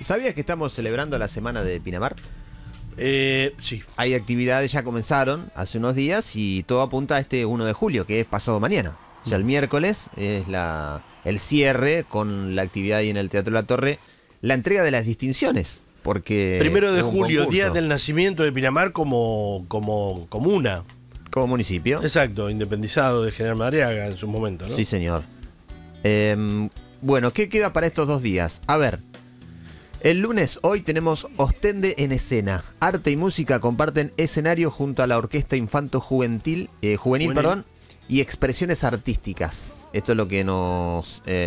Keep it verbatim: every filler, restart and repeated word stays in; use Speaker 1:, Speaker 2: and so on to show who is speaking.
Speaker 1: ¿Sabías que estamos celebrando la semana de Pinamar?
Speaker 2: Eh, sí.
Speaker 1: Hay actividades, ya comenzaron hace unos días y todo apunta a este uno de julio, que es pasado mañana. O sea, el miércoles es la, el cierre con la actividad ahí en el Teatro La Torre, la entrega de las distinciones. Porque
Speaker 2: Primero de julio,
Speaker 1: concurso.
Speaker 2: día del nacimiento de Pinamar como, como comuna.
Speaker 1: Como municipio.
Speaker 2: Exacto, independizado de General Madariaga en su momento, ¿no?
Speaker 1: Sí, señor. Eh, bueno, ¿qué queda para estos dos días? A ver, el lunes, hoy tenemos Ostende en escena. Arte y música comparten escenario junto a la Orquesta Infanto Juvenil, eh, Juvenil,
Speaker 2: Juvenil.
Speaker 1: perdón, y expresiones artísticas. Esto es lo que nos... Eh,